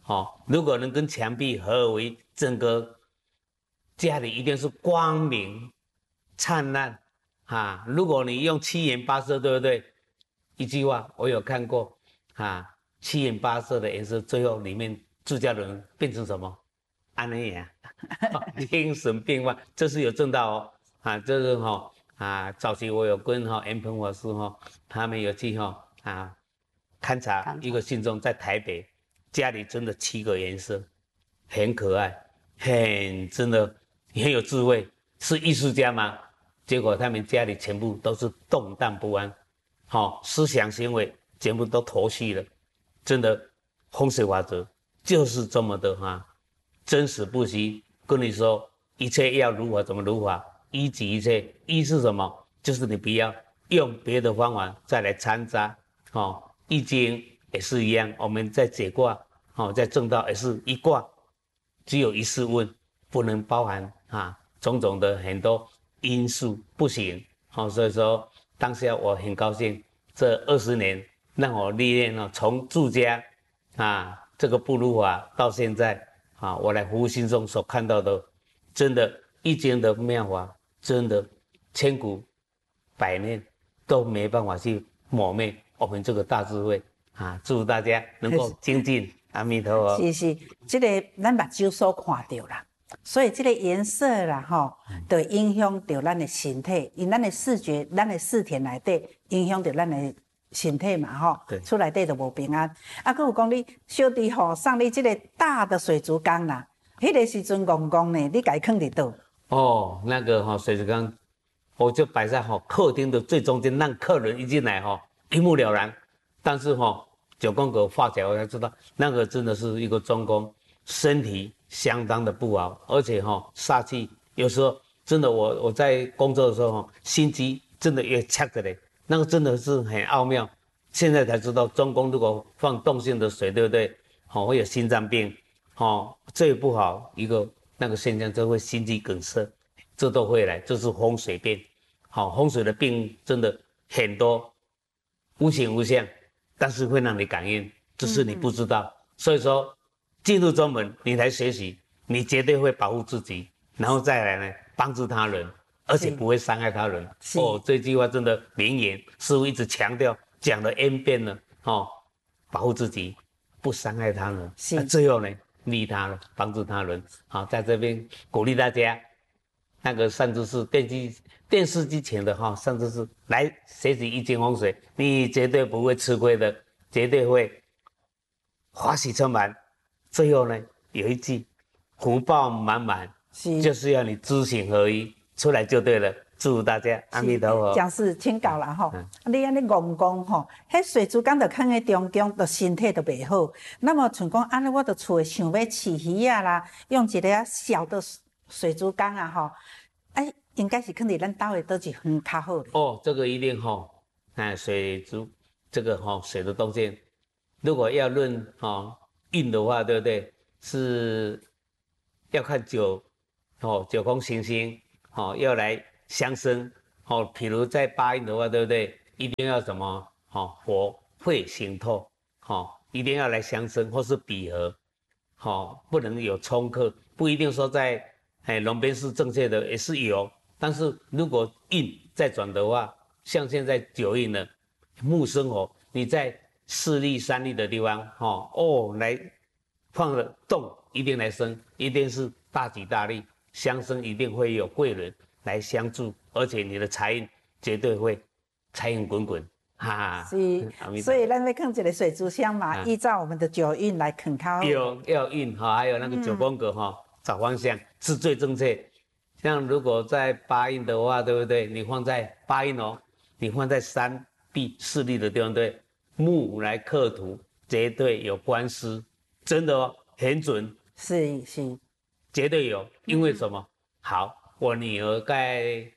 如果能跟墙壁合而为，整个家里一定是光明灿烂如果你用七颜八色，对不对？一句话我有看过七颜八色的颜色，最后里面住家人变成什么？安内呀，精神变化，这是有证到这是早期我有跟严鹏法师他们有去勘察一个信众在台北家里真的7个颜色，很可爱，真的很有智慧，是艺术家吗？结果他们家里全部都是动荡不安，思想行为全部都脱序了，真的风水法则就是这么的真实不虚。跟你说一切要如何怎么如何，一即一切，一是什么？就是你不要用别的方法再来掺杂易经也是一样，我们在解卦在正道也是一卦，只有一事问，不能包含种种的很多因素，不行所以说当下我很高兴，这20年让我历练从住家这个部落到现在我来服务信众所看到的，真的易经的妙法，真的千古百年都没办法去抹灭我们这个大智慧祝大家能够精进，阿弥陀佛。 是，这个咱目睭所看到啦，所以这个颜色啦就影响到咱的身体，因咱的视觉，咱的视田内底影响到咱的身体嘛厝内底就无平安。佫有讲你小弟送你这个大的水族缸啦，迄个时阵戆戆呢，你家放伫倒？ 那个水族缸，我就摆在客厅的最中间，让客人一进来一目了然。但是9宫格画起来，我才知道那个真的是一个中宫，身体相当的不好，而且煞气。有时候真的我在工作的时候心机真的也掐着嘞，那个真的是很奥妙。现在才知道中宫如果放动性的水，对不对？会有心脏病，最不好一个那个现象就会心肌梗塞，这都会来，这是风水病。风水的病真的很多，无形无相。但是会让你感应，只是你不知道。所以说，进入宗门，你来学习，你绝对会保护自己，然后再来呢帮助他人，而且不会伤害他人。这句话真的名言，师父一直强调，讲了 N 遍了。保护自己，不伤害他人。最后呢，利他人，帮助他人。在这边鼓励大家，那个善知识电视机前的甚至是来学习易经风水，你绝对不会吃亏的，绝对会欢喜充满。最后呢，有一句福报满满，就是要你知行合一，出来就对了。祝大家阿弥陀佛。 讲师请教啦你安尼戆戆迄水族缸就放在中间，就身体就袂好。那么像讲安尼，我就厝想要饲鱼啦，用一个小的水族缸应该是放在咱家的倒一园较好的。 这个一定水族这个水的动静，如果要论运的话，对不对？是要看九宫行星要来相生比如在8运的话，对不对？一定要什么火会行透一定要来相生或是比合不能有冲克，不一定说在龙边是正确的，也是有。但是如果运再转的话，像现在9运了，木生火，你在4立3立的地方来放了动，一定来生，一定是大吉大利，相生一定会有贵人来相助，而且你的财运绝对会财运滚滚是，所以咱要放一个水族箱嘛，依照我们的9运来放较好。 要运还有那个9宫格找方向是最正确。像如果在8运的话，对不对？你放在8运你放在3壁4立的地方，对，木来克土，绝对有官司，真的很准。 是， 绝对有。因为什么？好，我女儿在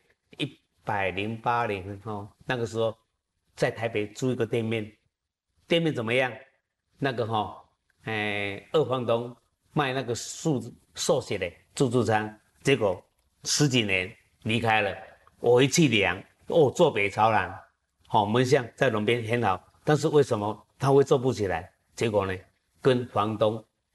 108年那个时候在台北租一个店面怎么样？那个二房东卖那个寿喜的自助餐，结果10几年离开了。我一去量，坐北朝南，门向在龙边很好，但是为什么他会做不起来？结果呢，跟房东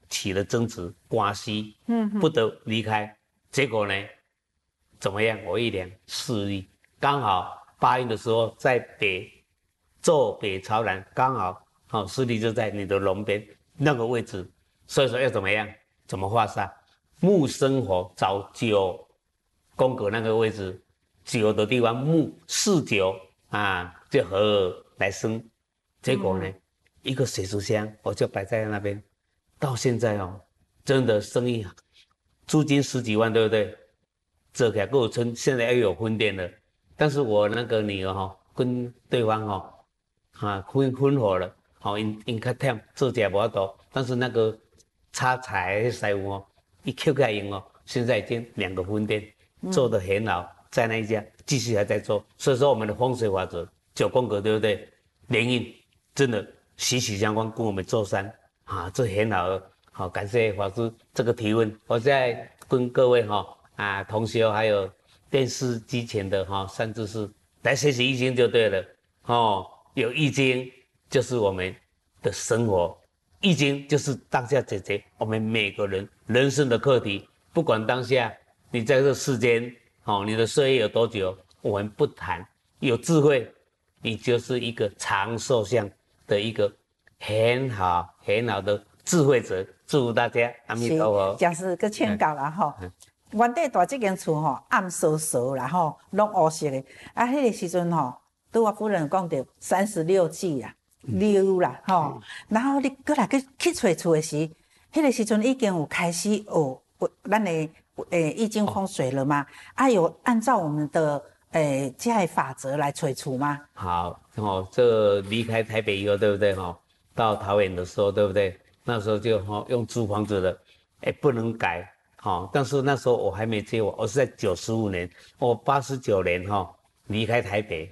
起了争执关系，不得离开。结果呢，怎么样？我一量势力，刚好8运的时候在坐北朝南，刚好势力就在你的龙边那个位置，所以说要怎么样？怎么化煞？木生火，找9宫格那个位置，9的地方木4、9啊，就合而来生。结果呢，一个水族箱我就摆在那边，到现在哦，真的生意租金10几万，对不对？这个够村现在要有婚店了，但是我那个女儿跟对方分合了，因较忝做家无多，但是那个插彩师傅一 Q 开用现在已经2个分店做得很好，在那一家继续还在做，所以说我们的风水法则9宫格对不对？联运真的息息相关，跟我们做山这很好。好，感谢法师这个提问，我在跟各位同学还有电视机前的善知识来学习易经就对了有易经就是我们的生活，易经就是当下解决我们每个人人生的课题，不管当下你在这世间你的岁月有多久，我们不谈，有智慧，你就是一个长寿相的一个很好的智慧者。祝福大家，阿弥陀佛。 讲师个劝告啦原底大这间厝暗飕飕啦拢乌色的，迄个时阵拄我夫人讲到36季啊，溜啦然后你过来去找厝的时，迄个时阵已经有开始学咱的易经风水了吗？有按照我们的这些法则来找厝吗？ 好这离开台北以后，对不对到桃园的时候，对不对？那时候就用租房子的，不能改但是那时候我还没接我是在95年，我89年离开台北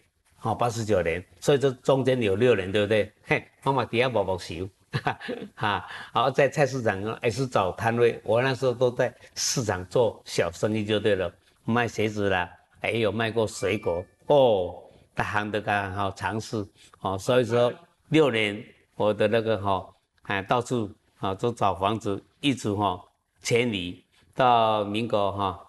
89年，所以这中间有6年，对不对？嘿，妈妈底下默默修，好在菜市场也是找摊位，我那时候都在市场做小生意就对了，卖鞋子啦，也有卖过水果大行的尝试所以说6年我的那个到处都找房子，一直迁移到民国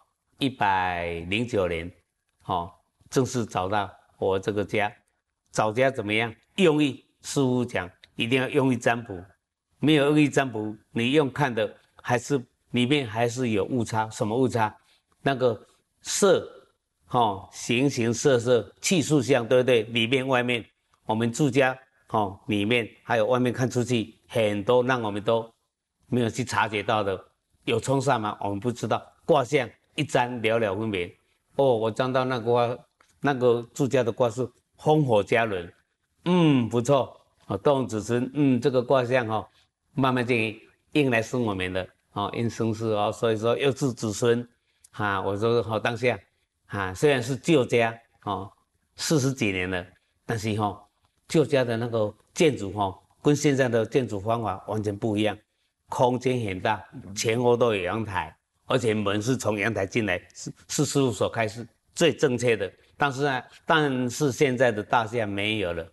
109年正式找到我这个家。找家怎么样？用意，师父讲一定要用意占卜，没有用意占卜，你用看的还是里面还是有误差。什么误差？那个色形形色色气数相，对不对？里面外面，我们住家里面还有外面看出去很多让我们都没有去察觉到的，有冲煞吗？我们不知道。卦象一占了了分明。我占到那个住家的卦是风火家人，不错。动子孙，这个卦象慢慢就应来生我们的应生事所以说又是子孙我说当下虽然是旧家40几年了，但是旧家的那个建筑跟现在的建筑方法完全不一样，空间很大，前后都有阳台，而且门是从阳台进来，是事务所开始最正确的。但是现在的大厦没有了，